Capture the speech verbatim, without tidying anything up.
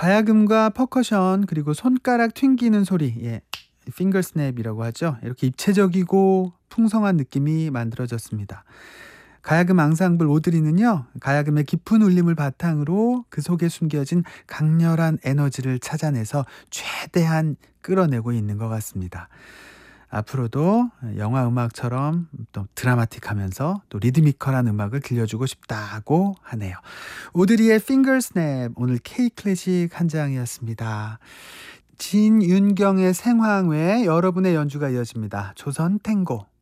가야금과 퍼커션 그리고 손가락 튕기는 소리, 예, 핑거 스냅이라고 하죠. 이렇게 입체적이고 풍성한 느낌이 만들어졌습니다. 가야금 앙상블 오드리는요, 가야금의 깊은 울림을 바탕으로 그 속에 숨겨진 강렬한 에너지를 찾아내서 최대한 끌어내고 있는 것 같습니다. 앞으로도 영화 음악처럼 또 드라마틱하면서 또 리드미컬한 음악을 들려주고 싶다고 하네요. 오드리의 핑거 스냅, 오늘 K-클래식 한 장이었습니다. 진윤경의 생황 외에 여러분의 연주가 이어집니다. 조선 탱고.